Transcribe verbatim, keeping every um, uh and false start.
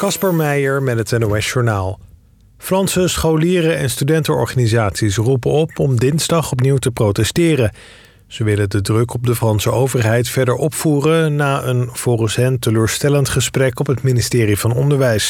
Kasper Meijer met het N O S-journaal. Franse scholieren en studentenorganisaties roepen op om dinsdag opnieuw te protesteren. Ze willen de druk op de Franse overheid verder opvoeren na een volgens hen teleurstellend gesprek op het ministerie van Onderwijs.